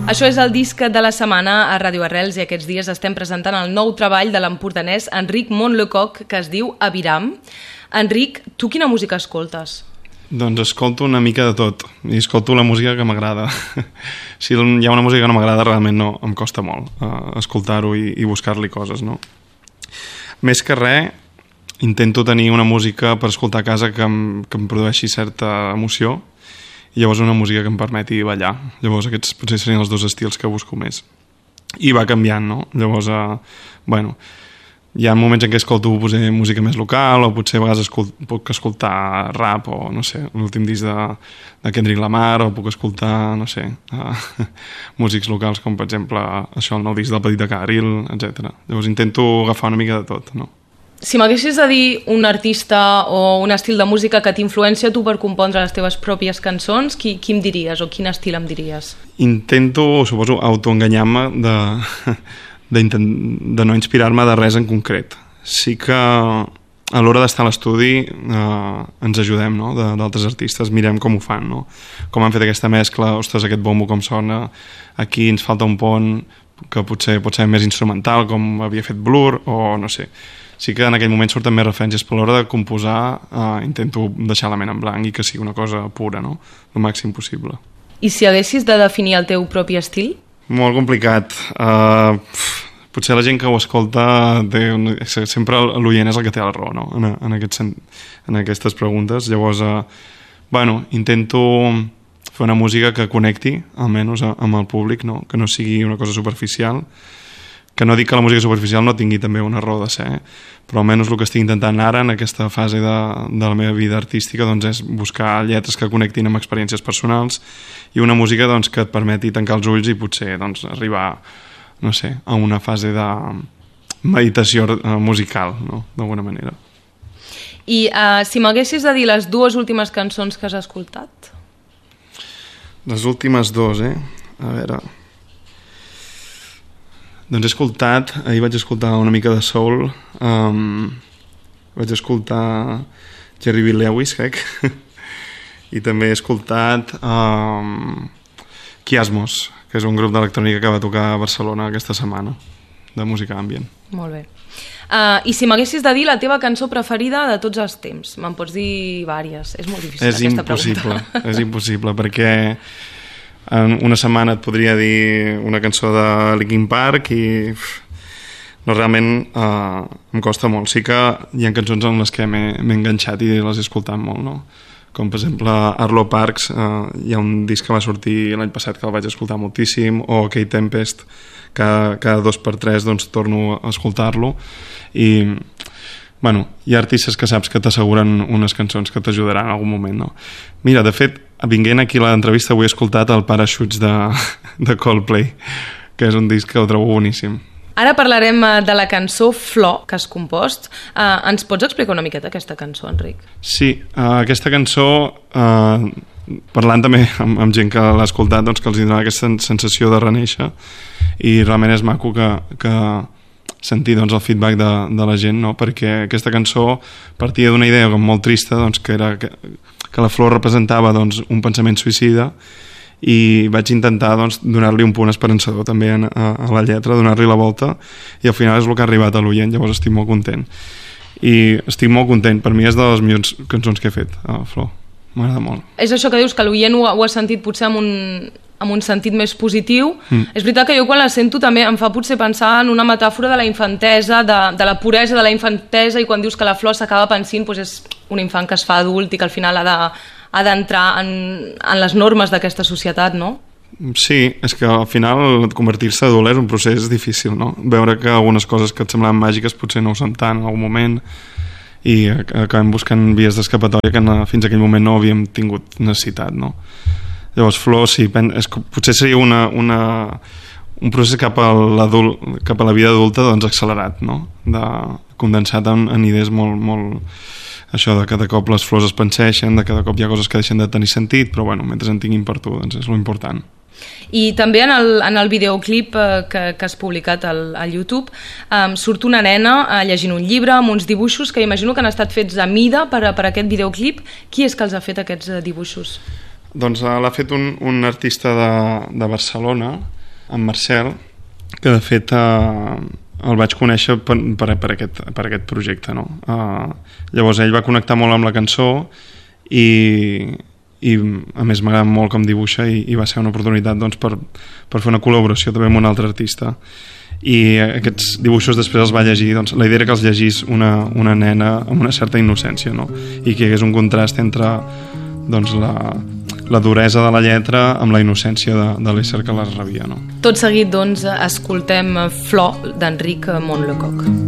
Això és el disc de la setmana a Ràdio Arrels i aquests dies estem presentant el nou treball de l'empordanès Enric Montlecoq que es diu Aviram. Enric, tu quina música escoltes? Doncs escolto una mica de tot i escolto la música que m'agrada. Si hi ha una música que no m'agrada realment no, em costa molt escoltar-ho i buscar-li coses, no? Més que res, intento tenir una música per escoltar a casa que em produeixi certa emoció i llavors una música que em permeti ballar. Llavors aquests potser serien els dos estils que busco més. I va canviant, no? Llavors, hi ha moments en què escolto música més local o potser a vegades puc escoltar rap o, no sé, l'últim disc de Kendrick Lamar o puc escoltar, no sé, músics locals com, per exemple, això, el nou disc del Petit de Cagaril, etc. Llavors intento agafar una mica de tot, no? Si m'haguessis de dir un artista o un estil de música que t'influencia tu per compondre les teves pròpies cançons, qui em diries o quin estil em diries? Intento, suposo, autoenganyar-me de no inspirar-me de res en concret. Sí que a l'hora d'estar a l'estudi ens ajudem, no? D'altres artistes, mirem com ho fan, no? Com han fet aquesta mescla, ostres, aquest bombo com sona, aquí ens falta un pont que potser pot ser més instrumental, com havia fet Blur, o no sé. Sí que en aquell moment surten més referències, però a l'hora de composar intento deixar la ment en blanc i que sigui una cosa pura, no? El màxim possible. I si haguessis de definir el teu propi estil? Molt complicat. Potser la gent que ho escolta sempre l'oient és el que té la raó, no? En aquestes preguntes. Llavors, intento fer una música que connecti almenys amb el públic, no? Que no sigui una cosa superficial, que no dic que la música superficial no tingui també una raó de ser, però almenys el que estic intentant ara en aquesta fase de la meva vida artística doncs, és buscar lletres que connectin amb experiències personals i una música doncs, que et permeti tancar els ulls i potser doncs, arribar, no sé, a una fase de meditació musical, no? D'alguna manera. I si m'haguessis de dir les dues últimes cançons que has escoltat? Les últimes dues, A veure... Doncs he escoltat, ahir vaig escoltar una mica de soul, vaig escoltar Jerry B. Lewis, crec, i també he escoltat Kiasmos, que és un grup d'electrònica que va tocar a Barcelona aquesta setmana, de música ambient. Molt bé. I si m'haguessis de dir la teva cançó preferida de tots els temps? Me'n pots dir vàries, és molt difícil aquesta pregunta. És impossible, perquè... En una setmana et podria dir una cançó de Linkin Park i no, realment em costa molt. Sí que hi ha cançons en les que m'he enganxat i les he escoltat molt, no? Com per exemple Arlo Parks, hi ha un disc que va sortir l'any passat que el vaig escoltar moltíssim, o Kate Tempest, que cada 2x3 doncs, torno a escoltar-lo i hi ha artistes que saps que t'asseguren unes cançons que t'ajudaran en algun moment, no? Mira, de fet, vinguent aquí a l'entrevista avui he escoltat el Parachutes de Coldplay, que és un disc que ho trobo boníssim. Ara parlarem de la cançó Flor, que has compost. Ens pots explicar una miqueta aquesta cançó, Enric? Sí, aquesta cançó, parlant també amb gent que l'ha escoltat, doncs que els donarà aquesta sensació de renéixer i realment és maco que sentir doncs, el feedback de la gent, no? Perquè aquesta cançó partia d'una idea molt trista, doncs, que era que la flor representava doncs, un pensament suïcida i vaig intentar doncs, donar-li un punt esperançador també a la lletra, donar-li la volta i al final és el que ha arribat a l'oient, llavors estic molt content i estic molt content, per mi és de les millors cançons que he fet a Flor, m'agrada molt. És això que dius, que l'oient ho ha sentit potser amb un sentit més positiu. És veritat que jo quan la sento també em fa potser pensar en una metàfora de la infantesa, de la puresa de la infantesa, i quan dius que la flor s'acaba pensint doncs és un infant que es fa adult i que al final ha d'entrar en les normes d'aquesta societat, no? Sí, és que al final convertir-se adult és un procés difícil, no? Veure que algunes coses que et semblaven màgiques potser no ho són tant en algun moment i acabem buscant vies d'escapatòria que fins a aquell moment no havíem tingut necessitat, no? Llavors Flor, sí, potser seria un procés cap a la vida adulta doncs accelerat, no? Condensat en idees molt... Això de cada cop les flors es penseixen, de cada cop hi ha coses que deixen de tenir sentit, però bueno, mentre en tinguin per tu, doncs és l'important. I també en el videoclip que has publicat al YouTube surt una nena llegint un llibre amb uns dibuixos que imagino que han estat fets a mida per aquest videoclip. Qui és que els ha fet aquests dibuixos? Doncs l'ha fet un artista de Barcelona en Marcel, que de fet el vaig conèixer per aquest projecte, no? Llavors ell va connectar molt amb la cançó i a més m'agrada molt com dibuixa i va ser una oportunitat doncs, per fer una col·laboració també amb un altre artista, i aquests dibuixos després els va llegir, doncs, la idea era que els llegís una nena amb una certa innocència, no? I que hi hagués un contrast entre doncs, la duresa de la lletra amb la innocència de l'ésser que les rebia, no? Tot seguit doncs escoltem Flor d'Enric Montlecoq.